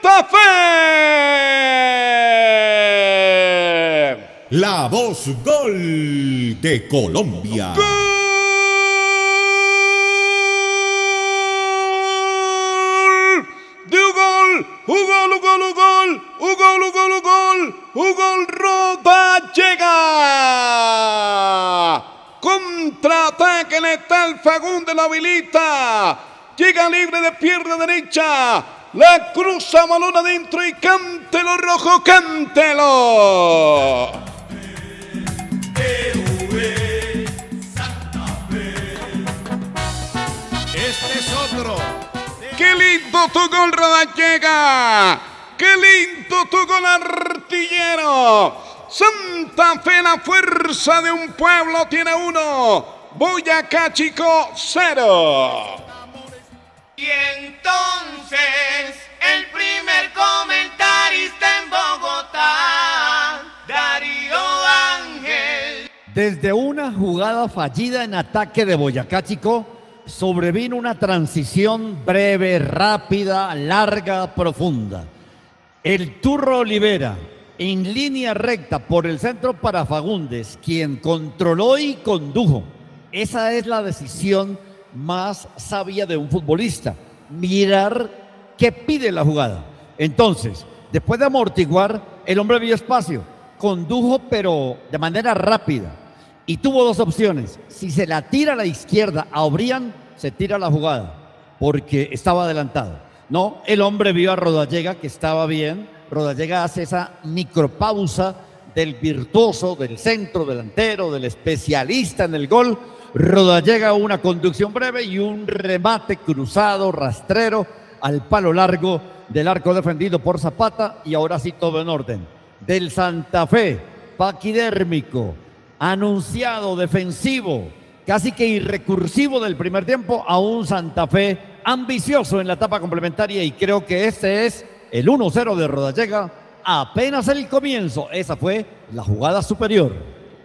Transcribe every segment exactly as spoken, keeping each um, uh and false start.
Santa Fe. La voz gol de Colombia. ¡Gol! De un gol, un gol, un gol, un gol, un gol, un gol, un gol, un gol, Rodallega. Contraataque letal, Fagundes lo habilita. Llega libre de pierna derecha. La cruza, balón adentro y cántelo, rojo, cántelo. Este es otro. ¡Qué lindo tu gol, Rodallega! ¡Qué lindo tu gol, artillero! Santa Fe, la fuerza de un pueblo, tiene uno. Boyacá Chico, cero. Y entonces el primer comentarista en Bogotá, Darío Ángel. Desde una jugada fallida en ataque de Boyacá Chico, sobrevino una transición breve, rápida, larga, profunda. El Turro Olivera, en línea recta por el centro para Fagundes, quien controló y condujo. Esa es la decisión más sabia de un futbolista, mirar qué pide la jugada. Entonces, después de amortiguar, el hombre vio espacio, condujo pero de manera rápida y tuvo dos opciones. Si se la tira a la izquierda a Obrián, se tira la jugada porque estaba adelantado. No, el hombre vio a Rodallega que estaba bien. Rodallega hace esa micropausa del virtuoso, del centro delantero, del especialista en el gol. Rodallega, una conducción breve y un remate cruzado, rastrero, al palo largo del arco defendido por Zapata, y ahora sí todo en orden. Del Santa Fe, paquidérmico, anunciado, defensivo, casi que irrecursivo del primer tiempo, a un Santa Fe ambicioso en la etapa complementaria, y creo que este es el uno cero de Rodallega, apenas el comienzo. Esa fue la jugada superior.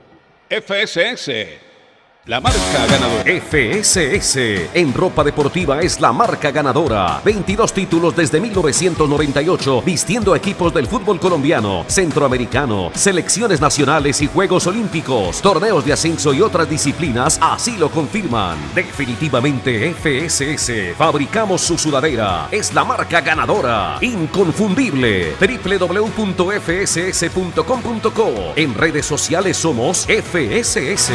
F S S, la marca ganadora. F S S, en ropa deportiva es la marca ganadora. veintidós títulos desde mil novecientos noventa y ocho, vistiendo equipos del fútbol colombiano, centroamericano, selecciones nacionales y Juegos Olímpicos, torneos de ascenso y otras disciplinas, así lo confirman. Definitivamente F S S, fabricamos su sudadera, es la marca ganadora, inconfundible. doble u doble u doble u punto f s s punto com punto co. En redes sociales somos F S S.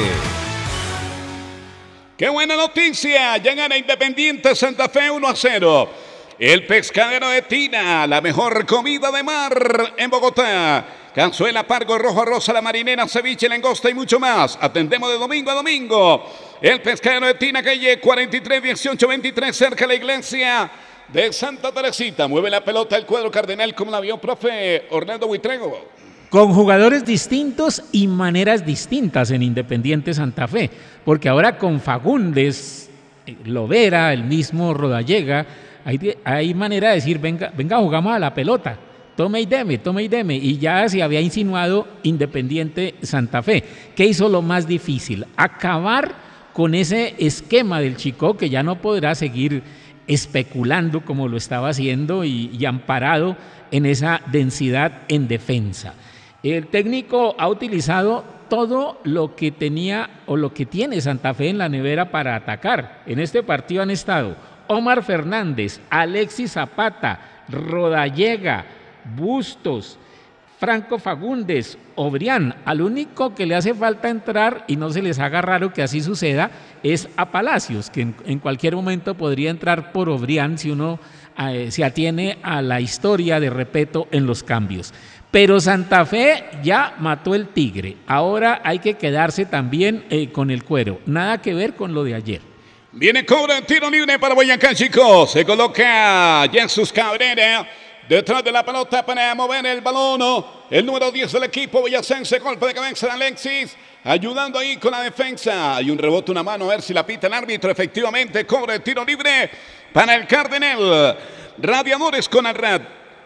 ¡Qué buena noticia! Ya gana Independiente Santa Fe uno a cero. El Pescadero de Tina, la mejor comida de mar en Bogotá. Cazuela, pargo, rojo, rosa, la marinera, ceviche, langosta y mucho más. Atendemos de domingo a domingo. El Pescadero de Tina, calle cuarenta y tres, dieciocho veintitrés, cerca de la iglesia de Santa Teresita. Mueve la pelota el cuadro cardenal, como la vio profe Orlando Buitrego. Con jugadores distintos y maneras distintas en Independiente Santa Fe, porque ahora con Fagundes, Lovera, el mismo Rodallega, hay, hay manera de decir, venga, venga, jugamos a la pelota, tome y deme, tome y deme, y ya se había insinuado Independiente Santa Fe. ¿Qué hizo lo más difícil? Acabar con ese esquema del Chico, que ya no podrá seguir especulando como lo estaba haciendo y, y amparado en esa densidad en defensa. El técnico ha utilizado todo lo que tenía o lo que tiene Santa Fe en la nevera para atacar. En este partido han estado Omar Fernández, Alexis Zapata, Rodallega, Bustos, Franco Fagundes, Obrián. Al único que le hace falta entrar, y no se les haga raro que así suceda, es a Palacios, que en, en cualquier momento podría entrar por Obrián si uno eh, se atiene a la historia de Repeto en los cambios. Pero Santa Fe ya mató el tigre. Ahora hay que quedarse también eh, con el cuero. Nada que ver con lo de ayer. Viene cobra, tiro libre para Boyacá Chico. Se coloca Jesús Cabrera detrás de la pelota para mover el balón. El número diez del equipo boyacense, golpe de cabeza de Alexis, ayudando ahí con la defensa. Hay un rebote, una mano, a ver si la pita el árbitro. Efectivamente, cobra el tiro libre para el Cardenal. Radiadores con Arrad.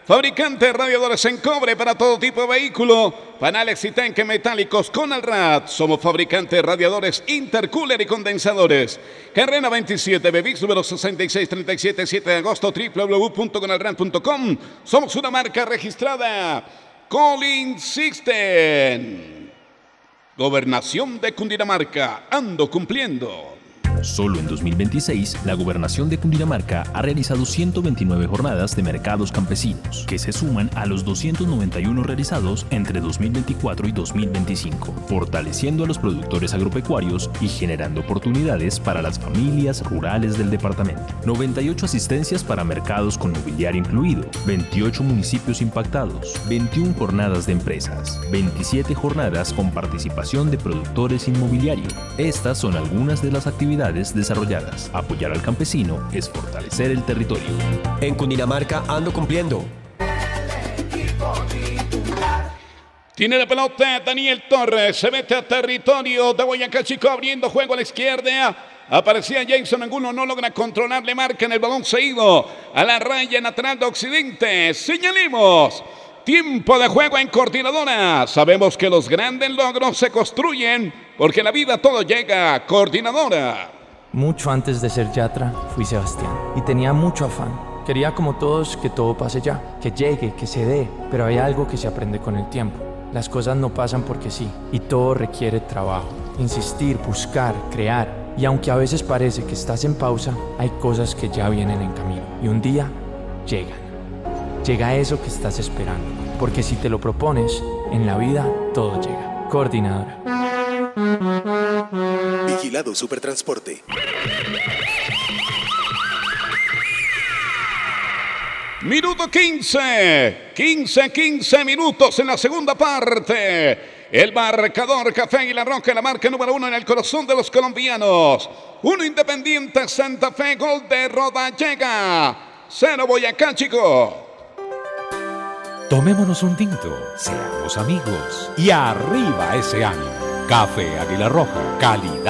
Fabricante de radiadores en cobre para todo tipo de vehículo. Panales y tanques metálicos con Alrad. Somos fabricante de radiadores intercooler y condensadores. Carrera veintisiete, Bebix número sesenta y seis treinta y siete, siete de agosto, doble u doble u doble u punto conalrad punto com. Somos una marca registrada. Colin System. Gobernación de Cundinamarca. Ando cumpliendo. Solo en dos mil veintiséis, la Gobernación de Cundinamarca ha realizado ciento veintinueve jornadas de mercados campesinos, que se suman a los doscientos noventa y uno realizados entre dos mil veinticuatro y dos mil veinticinco, fortaleciendo a los productores agropecuarios y generando oportunidades para las familias rurales del departamento. noventa y ocho asistencias para mercados con mobiliario incluido, veintiocho municipios impactados, veintiuna jornadas de empresas, veintisiete jornadas con participación de productores inmobiliario. Estas son algunas de las actividades desarrolladas. Apoyar al campesino es fortalecer el territorio. En Cundinamarca ando cumpliendo. Tiene la pelota Daniel Torres, se mete a territorio de Boyacá Chico, abriendo juego a la izquierda. Aparecía Jason Angulo, no logra controlarle, marca en el balón seguido a la raya lateral de Occidente. Señalemos tiempo de juego en Coordinadora. Sabemos que los grandes logros se construyen porque en la vida todo llega. Coordinadora. Mucho antes de ser Yatra, fui Sebastián y tenía mucho afán. Quería como todos que todo pase ya, que llegue, que se dé, pero hay algo que se aprende con el tiempo. Las cosas no pasan porque sí, y todo requiere trabajo, insistir, buscar, crear. Y aunque a veces parece que estás en pausa, hay cosas que ya vienen en camino y un día llegan. Llega eso que estás esperando, porque si te lo propones, en la vida todo llega. Coordinadora. Vigilado Supertransporte. Minuto quince. quince, quince minutos en la segunda parte. El marcador Café Águila Roja, la marca número uno en el corazón de los colombianos. Uno Independiente Santa Fe, gol de Rodallega. Cero Boyacá Chico. Tomémonos un tinto, seamos amigos y arriba ese ánimo. Café Águila Roja, calidad.